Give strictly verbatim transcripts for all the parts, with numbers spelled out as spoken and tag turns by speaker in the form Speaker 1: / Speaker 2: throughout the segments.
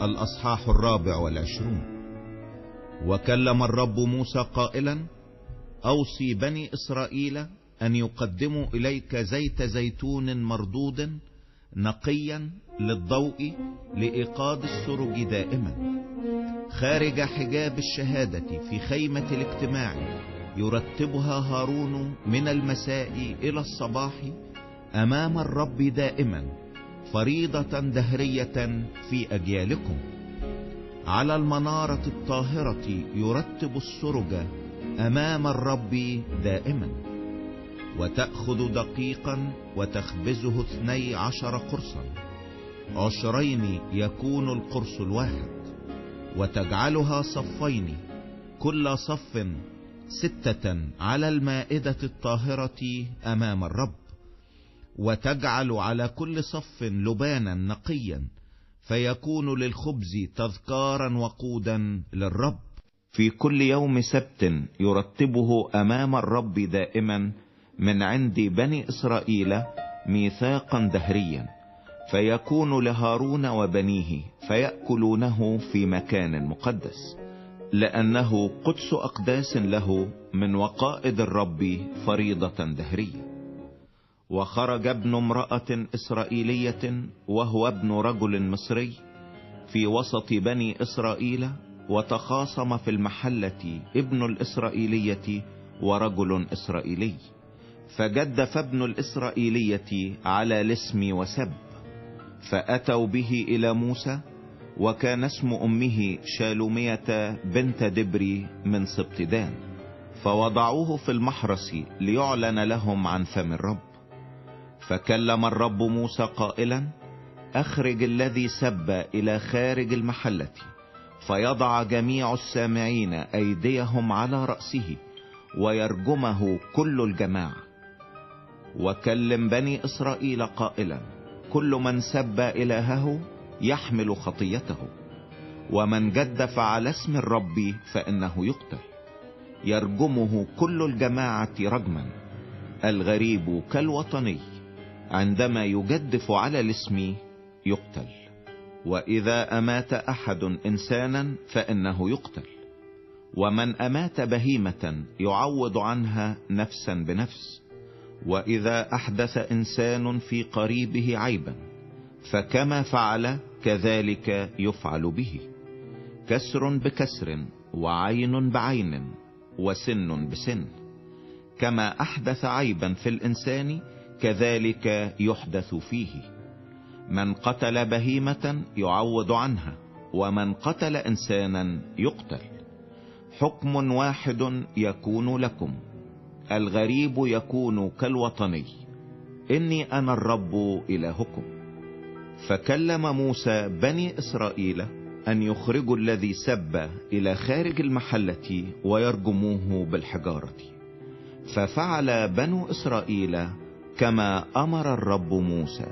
Speaker 1: الأصحاح الرابع والعشرون. وكلم الرب موسى قائلا: أوصي بني إسرائيل أن يقدموا إليك زيت زيتون مردود نقيا للضوء لإيقاد السرج دائما خارج حجاب الشهادة في خيمة الاجتماع، يرتبها هارون من المساء إلى الصباح أمام الرب دائما، فريضة دهرية في أجيالكم. على المنارة الطاهرة يرتب السرج أمام الرب دائما. وتأخذ دقيقا وتخبزه اثني عشر قرصا، عشرين يكون القرص الواحد، وتجعلها صفين، كل صف ستة على المائدة الطاهرة أمام الرب. وتجعل على كل صف لبانا نقيا، فيكون للخبز تذكارا وقودا للرب. في كل يوم سبت يرتبه أمام الرب دائما من عند بني إسرائيل ميثاقا دهريا، فيكون لهارون وبنيه، فيأكلونه في مكان مقدس، لأنه قدس أقداس له من وقائد الرب، فريضة دهرية. وخرج ابن امرأة إسرائيلية وهو ابن رجل مصري في وسط بني إسرائيل، وتخاصم في المحلة ابن الإسرائيلية ورجل إسرائيلي، فجدف ابن الإسرائيلية على لسم وسب، فأتوا به إلى موسى، وكان اسم أمه شالومية بنت دبري من سبط دان، فوضعوه في المحرس ليعلن لهم عن فم الرب. فكلم الرب موسى قائلا: أخرج الذي سب إلى خارج المحلة، فيضع جميع السامعين أيديهم على رأسه، ويرجمه كل الجماعة. وكلم بني إسرائيل قائلا: كل من سب إلهه يحمل خطيته، ومن جدف على اسم الرب فإنه يقتل، يرجمه كل الجماعة رجما، الغريب كالوطني عندما يجدف على الاسم يقتل. وإذا أمات أحد إنسانا فإنه يقتل، ومن أمات بهيمة يعوض عنها نفسا بنفس. وإذا أحدث إنسان في قريبه عيبا، فكما فعل كذلك يفعل به، كسر بكسر، وعين بعين، وسن بسن. كما أحدث عيبا في الإنسان كذلك يحدث فيه. من قتل بهيمة يعوض عنها، ومن قتل إنسانا يقتل. حكم واحد يكون لكم، الغريب يكون كالوطني، إني أنا الرب إلهكم. فكلم موسى بني إسرائيل أن يخرجوا الذي سب إلى خارج المحلة ويرجموه بالحجارة، ففعل بنو إسرائيل كما أمر الرب موسى.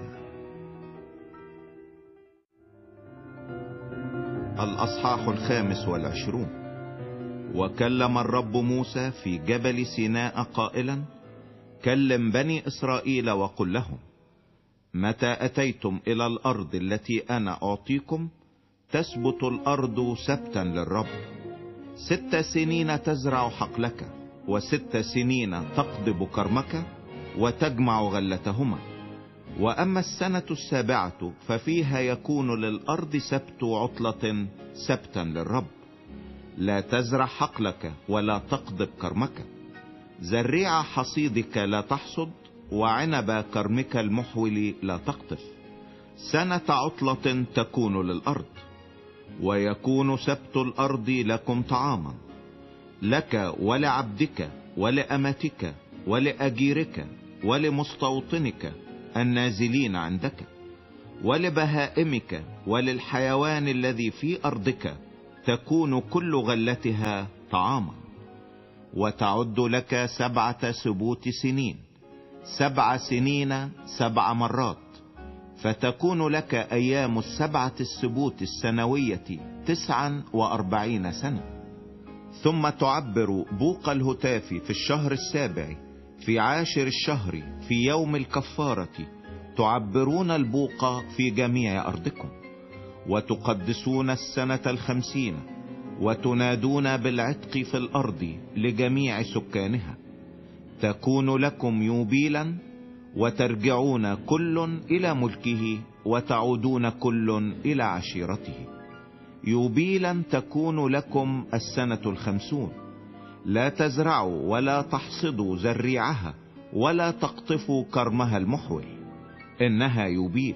Speaker 1: الأصحاح الخامس والعشرون. وكلم الرب موسى في جبل سيناء قائلا: كلم بني إسرائيل وقل لهم: متى أتيتم إلى الأرض التي أنا أعطيكم، تثبت الأرض سبتا للرب. ست سنين تزرع حقلك، وست سنين تقضب كرمك وتجمع غلتهما. وأما السنة السابعة ففيها يكون للأرض سبت عطلة سبتا للرب. لا تزرع حقلك ولا تقضب كرمك، زريع حصيدك لا تحصد، وعنب كرمك المحول لا تقطف. سنة عطلة تكون للأرض. ويكون سبت الأرض لكم طعاما، لك ولعبدك ولأمتك ولأجيرك ولمستوطنك النازلين عندك، ولبهائمك وللحيوان الذي في أرضك، تكون كل غلتها طعاما. وتعد لك سبعة سبوت سنين، سبع سنين سبع مرات، فتكون لك أيام السبعة السبوت السنوية تسعا وأربعين سنة. ثم تعبر بوق الهتاف في الشهر السابع في عاشر الشهر في يوم الكفارة، تعبرون البوق في جميع أرضكم. وتقدسون السنة الخمسين، وتنادون بالعتق في الأرض لجميع سكانها. تكون لكم يوبيلا، وترجعون كل إلى ملكه، وتعودون كل إلى عشيرته. يوبيلا تكون لكم السنة الخمسون، لا تزرعوا ولا تحصدوا زريعها، ولا تقطفوا كرمها المحول، إنها يوبيل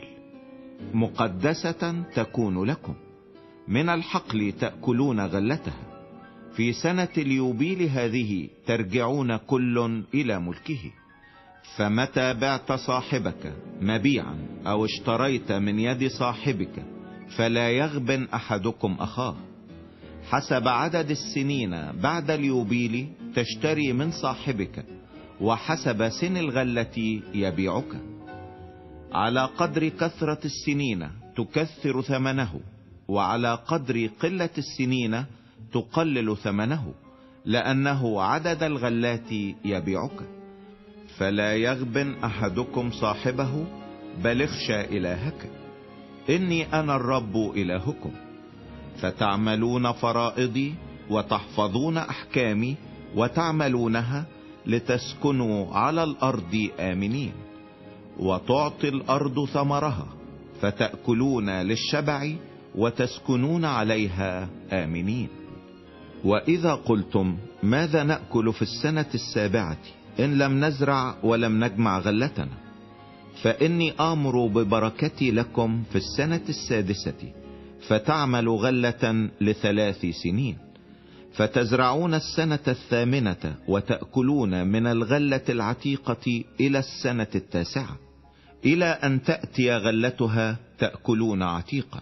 Speaker 1: مقدسة تكون لكم. من الحقل تأكلون غلتها. في سنة اليوبيل هذه ترجعون كل إلى ملكه. فمتى بعت صاحبك مبيعا أو اشتريت من يد صاحبك، فلا يغبن أحدكم أخاه. حسب عدد السنين بعد اليوبيل تشتري من صاحبك، وحسب سن الغلة يبيعك. على قدر كثرة السنين تكثر ثمنه، وعلى قدر قلة السنين تقلل ثمنه، لأنه عدد الغلات يبيعك. فلا يغبن أحدكم صاحبه، بل اخشى إلهك، إني أنا الرب إلهكم. فتعملون فرائضي، وتحفظون أحكامي، وتعملونها لتسكنوا على الأرض آمنين. وتعطي الأرض ثمرها، فتأكلون للشبع، وتسكنون عليها آمنين. وإذا قلتم ماذا نأكل في السنة السابعة إن لم نزرع ولم نجمع غلتنا، فإني آمر ببركتي لكم في السنة السادسة، فتعمل غلة لثلاث سنين. فتزرعون السنة الثامنة، وتأكلون من الغلة العتيقة إلى السنة التاسعة، إلى أن تأتي غلتها تأكلون عتيقا.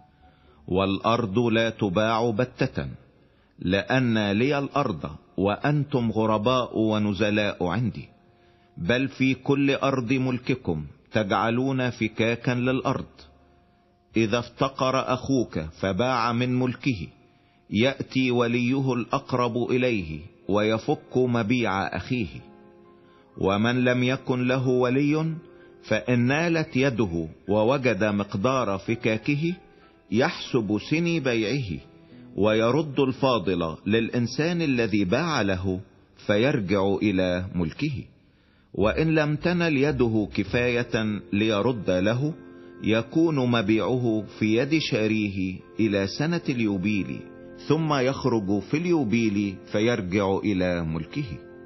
Speaker 1: والأرض لا تباع بتة، لأن لي الأرض وأنتم غرباء ونزلاء عندي. بل في كل أرض ملككم تجعلون فكاكا للأرض. إذا افتقر أخوك فباع من ملكه، يأتي وليه الأقرب إليه ويفك مبيع أخيه. ومن لم يكن له ولي، فإن نالت يده ووجد مقدار فكاكه، يحسب سني بيعه، ويرد الفاضل للإنسان الذي باع له، فيرجع إلى ملكه. وإن لم تنل يده كفاية ليرد له، يكون مبيعه في يد شاريه إلى سنة اليوبيل، ثم يخرج في اليوبيل فيرجع إلى ملكه.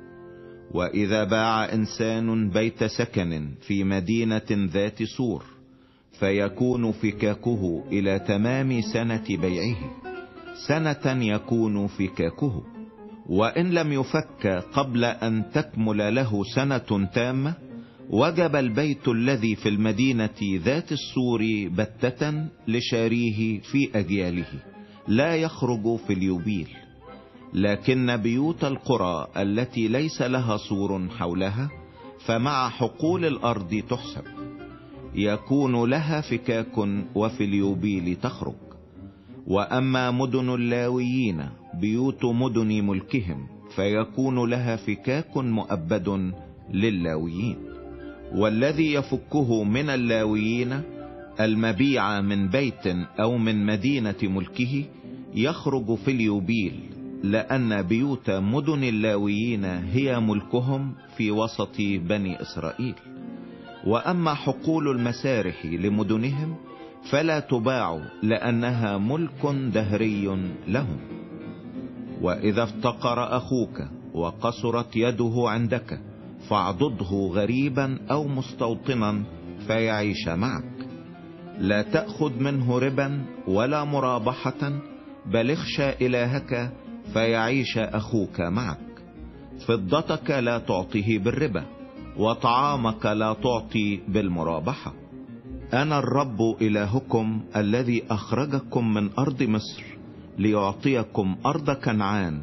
Speaker 1: وإذا باع إنسان بيت سكن في مدينة ذات سور، فيكون فكاكه إلى تمام سنة بيعه، سنة يكون فكاكه. وإن لم يفك قبل أن تكمل له سنة تامة، وجب البيت الذي في المدينة ذات السور بتة لشاريه في أجياله، لا يخرج في اليوبيل. لكن بيوت القرى التي ليس لها سور حولها، فمع حقول الأرض تحسب، يكون لها فكاك وفي اليوبيل تخرج. وأما مدن اللاويين بيوت مدن ملكهم، فيكون لها فكاك مؤبد للاويين. والذي يفكه من اللاويين المبيع من بيت أو من مدينة ملكه، يخرج في اليوبيل، لأن بيوت مدن اللاويين هي ملكهم في وسط بني إسرائيل. وأما حقول المسارح لمدنهم فلا تباع، لأنها ملك دهري لهم. وإذا افتقر أخوك وقصرت يده عندك، فاعضده غريبا أو مستوطنا فيعيش معك. لا تأخذ منه ربا ولا مرابحة، بل اخشى إلهك فيعيش أخوك معك. فضتك لا تعطيه بالربا، وطعامك لا تعطي بالمرابحة. أنا الرب إلهكم الذي أخرجكم من أرض مصر، ليعطيكم أرض كنعان